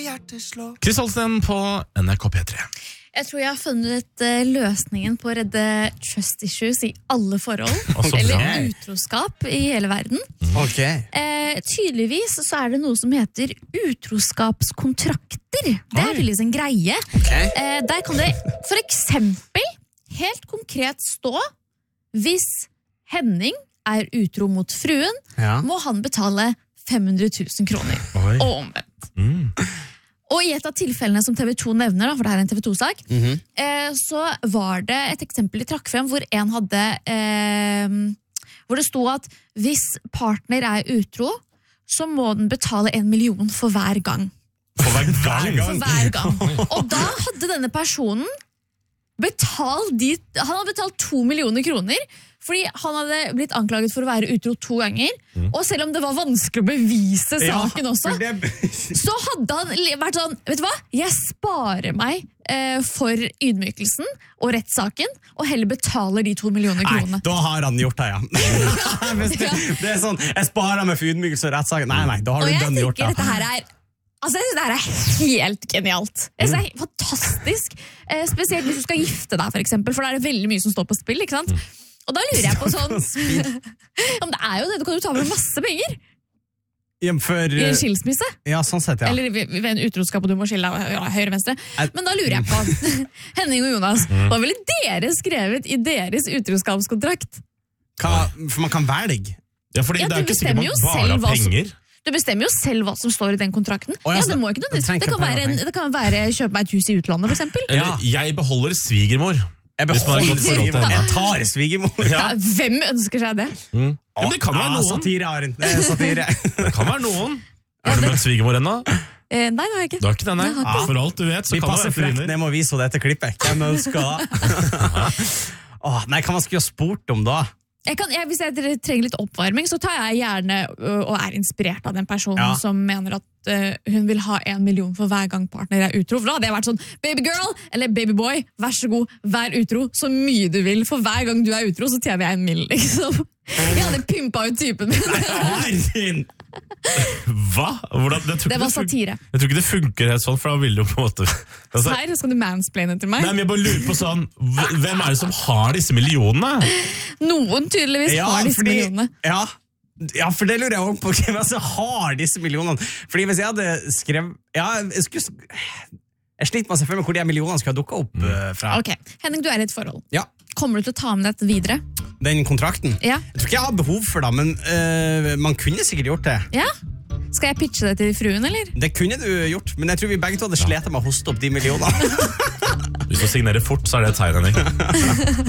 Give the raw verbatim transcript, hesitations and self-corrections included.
Chris Holsten på N R K P tre. Jeg tror jeg har funnet uh, løsningen på å redde trust issues i alle forhold. Eller utroskap i hele verden. Okay. Eh, tydeligvis så er det noe som heter utroskapskontrakter. Det er tydeligvis en greie. Okay. Eh, der kan det for eksempel helt konkret stå hvis Henning er utro mot fruen, ja. må han betale fem hundre tusen kroner. Oi. Og omvendt. Mm. Og i et av tilfellene som T V to nevner, da, for det her er en T V to-sak, mm-hmm. eh, så var det et eksempel de trakk frem hvor en hadde, eh, hvor det stod at hvis partner er utro, så må den betale en million for hver gang. For hver gang? For hver gang. Og da hadde denne personen betalt, de, han hadde betalt to millioner kroner, fordi han hadde blitt anklaget for å være utro to ganger, mm. og selv om det var vanskelig å bevise saken ja, også, det... så hadde han vært sånn, vet du hva? Jeg sparer meg eh, for ydmykelsen og rettssaken, og heller betaler de to millioner kronene. Nei, da har han gjort det, ja. det, det er sånn, jeg sparer meg for ydmykelse og rettssaken. Nei, nei, da har du dønn gjort det. Og jeg tenker dette her er Altså, jeg synes det her er helt genialt. Jeg synes det er fantastisk. Eh, spesielt hvis du skal gifte deg, for eksempel, for da er det veldig mye som står på spill, ikke sant? Og da lurer jeg på sånn... ja, men det er jo det, du kan jo ta med masse penger. Ja, for, I en skilsmisse. Ja, sånn sett, ja. Eller ved en utroskap, og du må skille deg ja, høyre-venstre. Men da lurer jeg på, Henning og Jonas, hva ville dere skrevet i deres utroskapskontrakt? Hva, for man kan velge. Ja, fordi ja, det er ikke sikkert man bare har penger. Du bestemmer jo selv hva som står i den kontrakten. Oh, ja, ja, det må ikke nødvendigvis. Det, det, kan være en, det kan være kjøpe meg et hus i utlandet, for eksempel. Eller, jeg beholder svigermor. Jeg beholder svigermor. Jeg tar svigermor. Ja. Ja, hvem ønsker seg det? Mm. Ja, men det kan være noen. Satire, Arin. Det er satire. Det kan være noen. Har du møtt svigermor ennå? Eh, nei, det har jeg ikke. Du har ikke den, nei? Nei, ah, for alt du vet, så vi kan passer frekt ned med å vise dette klippet. Hvem ønsker da? Åh, nei, kan man skulle ha spurt om da? Jeg kan, jeg, hvis jeg trenger litt oppvarming, så tar jeg gjerne og er inspirert av den personen ja. som mener at uh, hun vil ha en million for hver gang partner er utro. For da hadde jeg vært sånn, baby girl eller baby boy, vær så god, vær utro så mye du vil. For hver gang du er utro, så tjener jeg en mill, liksom. Jeg hadde pimpa ut typen min. Hva? Hvordan, det, det var satire. Jeg tror ikke det funker helt sånn, for da vil du på en måte... Altså, Her skal du mansplaine til meg. Nei, men jeg bare lurer på sånn, hvem er det som har disse millionene? Noen tydeligvis ja, har disse fordi, millionene. Ja, ja, for det lurer jeg også på. Hvem altså har disse millionene? Fordi hvis jeg hadde skrevet... Ja, jeg skulle... Jeg sliter med å se for meg hvor de millionene skal dukke opp mm. fra. Ok, Henning, du er i et forhold. Ja. Kommer du til å ta med dette videre? Den kontrakten? Ja. Jeg tror ikke jeg har behov for det, men uh, man kunne sikkert gjort det. Ja? Skal jeg pitche det til fruen, eller? Det kunne du gjort, men jeg tror vi begge to hadde slet med å hoste opp de millionene. Hvis du signerer fort, så er det et tegn, Henning.